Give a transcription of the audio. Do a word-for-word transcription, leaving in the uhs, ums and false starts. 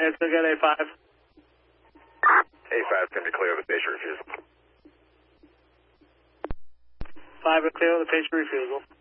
It's going to get A five. A five going to clear the patient refusal. five to clear the patient refusal.